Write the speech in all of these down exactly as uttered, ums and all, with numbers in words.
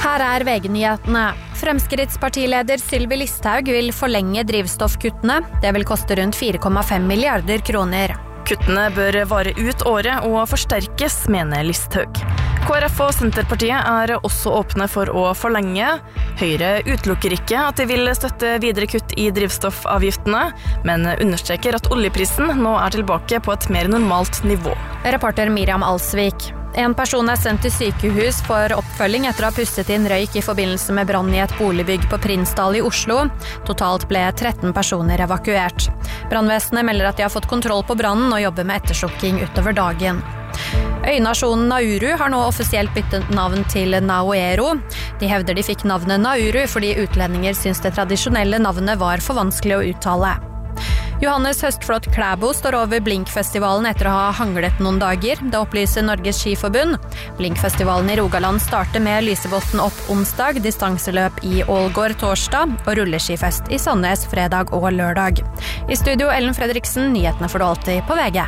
Her er V G-nyhetene. Fremskrittspartileder Sylvi Listhaug vil forlenge drivstoffkuttene. Det vil koste rundt fire komma fem milliarder kroner. Kuttene bør vare ut året og forsterkes, mener Listhaug. K R F og Senterpartiet er også åpne for å forlenge. Høyre utelukker ikke at de vil støtte videre kutt i drivstoffavgiftene, men understreker at oljeprisen nå er tilbake på et mer normalt nivå. Reporter Miriam Alsvik. En person er sendt til sykehus for oppfølging etter å ha pustet inn røyk i forbindelse med brann i et boligbygg på Prinsdal i Oslo. Totalt ble tretten personer evakuert. Brannvesenet melder at de har fått kontroll på brannen og jobber med etterslukking utover dagen. Øynasjonen Nauru har nå offisielt byttet navn til Nauero. De hevder de fikk navnet Nauru fordi utlendinger syns det tradisjonelle navnet var for vanskelig å uttale. Johannes Høstflot Klæbo står over Blinkfestivalen etter å ha hanglet noen dager. Det opplyser Norges Skiforbund. Blinkfestivalen i Rogaland starter med Lysebotn opp onsdag, distanseløp i Ålgård torsdag og rulleskifest i Sandnes fredag og lørdag. I studio Ellen Fredriksen, nyhetene får du alltid på V G.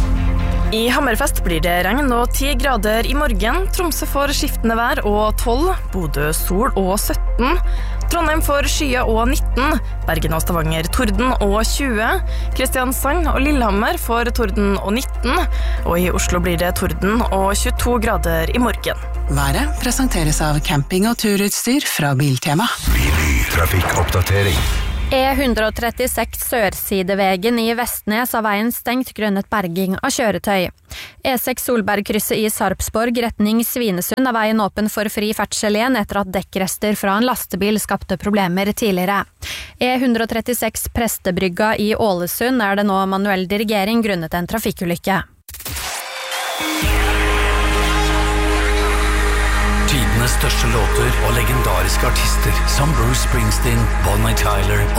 I Hammerfest blir det regn og ti grader i morgen. Tromsø får skiftende vær og tolv. Bodø sol og sytten. Trondheim får skya og nitten. Bergen og Stavanger torden og tjue. Kristiansand og Lillehammer får torden og nitten. Og i Oslo blir det torden og tjueto grader i morgen. Været presenteres av camping- og turutstyr fra Biltema. Trafikkoppdatering. E one thirty-six Sørsidevegen i Vestnes av veien stengt grunnet berging av kjøretøy. E seks Solbergkrysset i Sarpsborg retning Svinesund av veien åpen for fri ferdsel igjen etter at dekkrester fra en lastebil skapte problemer tidligere. E one thirty-six Prestebrygga i Ålesund er det nå manuell dirigering grunnet en trafikkulykke. Tidenes største låter og legendariske artister som Bruce Springsteen, Bonnie Tyler